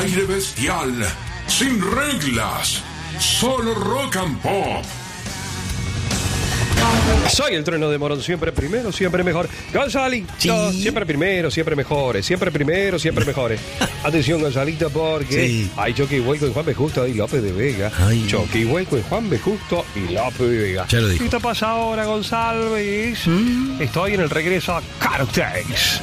aire bestial, sin reglas, solo rock and pop. Soy el trueno de Morón, siempre primero, siempre mejor. Gonzalito, Sí. siempre primero, siempre mejores. Siempre primero, siempre mejores. Atención, Gonzalito, porque Sí. hay choque y vuelco en Juan B. Justo y López de Vega. Ay. Choque y vuelco en Juan B. Justo y López de Vega. Ya lo dijo. ¿Qué te pasa ahora, González? Estoy en el regreso a Cartex.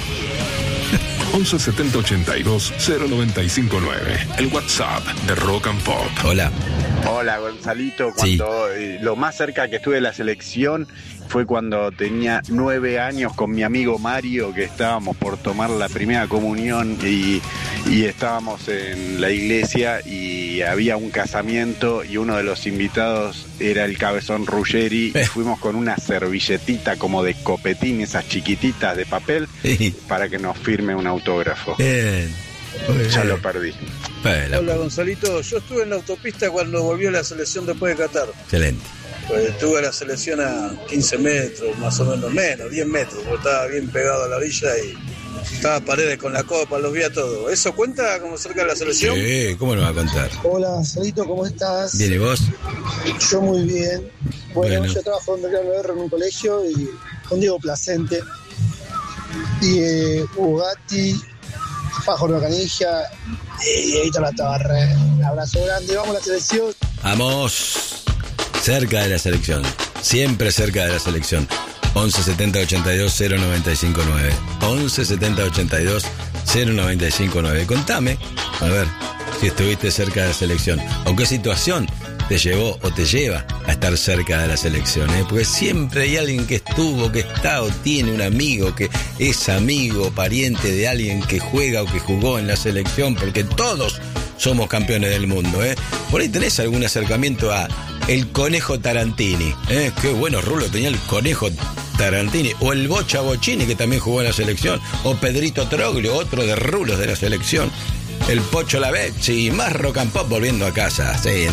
11 70 82 095 9. El WhatsApp de Rock and Pop. Hola. Hola Gonzalito, Sí. cuando lo más cerca que estuve de la selección fue cuando tenía 9 años con mi amigo Mario, que estábamos por tomar la primera comunión y estábamos en la iglesia y había un casamiento y uno de los invitados era el Cabezón Ruggeri y fuimos con una servilletita como de copetín, esas chiquititas de papel, Sí. para que nos firme un autógrafo. Bien. Muy Ya bien. lo perdí. Bueno, Hola Gonzalito, yo estuve en la autopista cuando volvió la selección después de Qatar. excelente. Pues estuve la selección a 15 metros, más o menos, menos, 10 metros, porque estaba bien pegado a la orilla y estaba Paredes con la copa, los vi a todos. ¿Eso cuenta como cerca de la selección? Sí, ¿cómo nos va a contar? Hola, Salito, ¿cómo estás? ¿Viene vos? Yo muy bien. Bueno, Bueno. yo trabajo en Belgrano R en un colegio y con Diego Placente y Hugo Gatti, Pájaro Canilla y Héctor La Torre. Un abrazo grande, vamos a la selección. Vamos. Cerca de la selección. Siempre cerca de la selección. 11 70 82 095 9. 11 70 82 095 9. Contame, a ver, si estuviste cerca de la selección. ¿O qué situación te llevó o te lleva a estar cerca de la selección? Porque siempre hay alguien que estuvo, que está o tiene un amigo que es amigo, pariente de alguien que juega o que jugó en la selección, porque todos somos campeones del mundo. Por ahí tenés algún acercamiento a el Conejo Tarantini. Qué buenos rulos tenía el Conejo Tarantini. O el Bocha Bochini, que también jugó en la selección. O Pedrito Troglio, otro de rulos de la selección. El Pocho Lavezzi y más rock and pop volviendo a casa. Sí,